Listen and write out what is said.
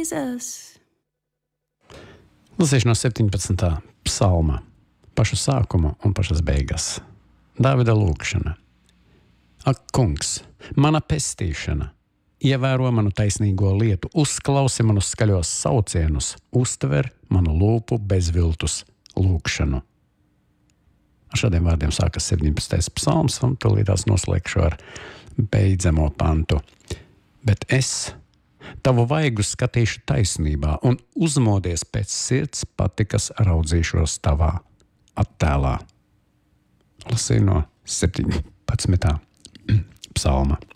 Jesus. Lasīšu no 17. psalma, pašu sākumu un pašas beigas. Dāvida lūkšana. Ak, kungs, mana pestīšana, ievēro manu taisnīgo lietu, uzklausi manus skaļos saucienus, uztver manu lūpu bezviltus lūkšanu. Ar šādiem vārdiem sākas 17. psalms, un tūlītās noslēgšu ar beidzamo pantu. Bet es tavu vaigu skatīšu taisnībā un uzmodies pēc sirds patikas raudzīšos tavā attēlā. Lasīju no 17. psalma.